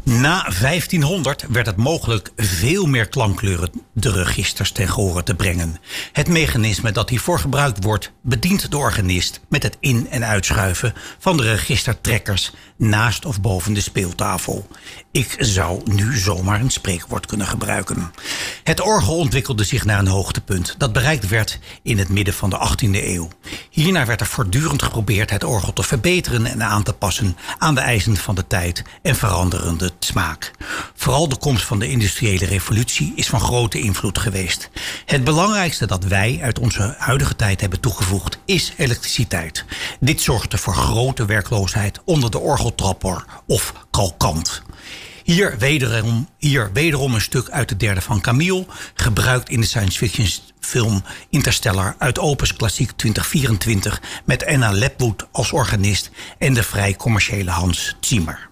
Na 1500 werd het mogelijk veel meer klankkleuren de registers ten gehore te brengen. Het mechanisme dat hiervoor gebruikt wordt, bedient de organist met het in- en uitschuiven van de registertrekkers naast of boven de speeltafel. Ik zou nu zomaar een spreekwoord kunnen gebruiken. Het orgel ontwikkelde zich naar een hoogtepunt dat bereikt werd in het midden van de 18e eeuw. Hierna werd er voortdurend geprobeerd het orgel te verbeteren en aan te passen aan de eisen van de tijd en veranderende smaak. Vooral de komst van de industriële revolutie is van grote invloed geweest. Het belangrijkste dat wij uit onze huidige tijd hebben toegevoegd is elektriciteit. Dit zorgde voor grote werkloosheid onder de orgeltrapper of kalkant. Hier wederom een stuk uit de derde van Camille, gebruikt in de science fiction film Interstellar uit Opus Klassiek 2024 met Anna Lepwood als organist en de vrij commerciële Hans Zimmer.